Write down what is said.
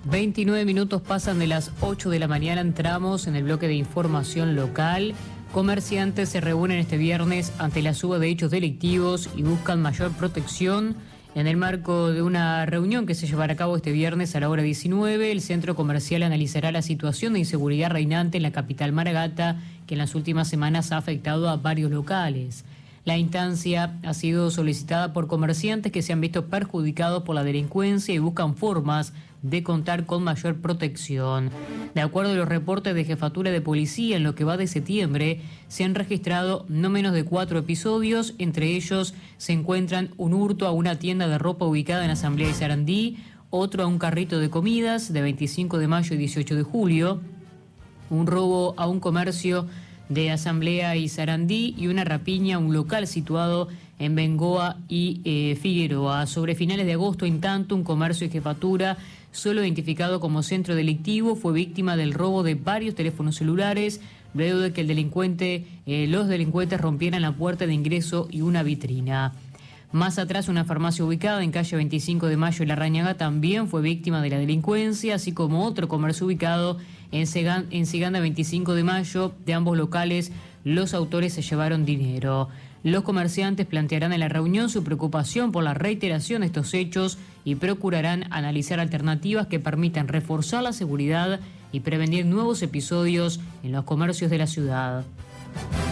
29 minutos pasan de las 8 de la mañana, entramos en el bloque de información local. Comerciantes se reúnen este viernes ante la suba de hechos delictivos y buscan mayor protección. En el marco de una reunión que se llevará a cabo este viernes a la hora 19, el centro comercial analizará la situación de inseguridad reinante en la capital Maragata, que en las últimas semanas ha afectado a varios locales. La instancia ha sido solicitada por comerciantes que se han visto perjudicados por la delincuencia y buscan formas de contar con mayor protección. De acuerdo a los reportes de Jefatura de Policía, en lo que va de septiembre, se han registrado no menos de 4 episodios. Entre ellos se encuentran un hurto a una tienda de ropa ubicada en Asamblea y Sarandí, otro a un carrito de comidas de 25 de mayo y 18 de julio, un robo a un comercio de Asamblea y Sarandí y una rapiña a un local situado en Bengoa y Figueroa. Sobre finales de agosto, en tanto, un comercio y Jefatura, solo identificado como centro delictivo, fue víctima del robo de varios teléfonos celulares, luego de que los delincuentes rompieran la puerta de ingreso y una vitrina. Más atrás, una farmacia ubicada en calle 25 de Mayo y Larrañaga también fue víctima de la delincuencia, así como otro comercio ubicado en Siganda 25 de Mayo. De ambos locales, los autores se llevaron dinero. Los comerciantes plantearán en la reunión su preocupación por la reiteración de estos hechos y procurarán analizar alternativas que permitan reforzar la seguridad y prevenir nuevos episodios en los comercios de la ciudad.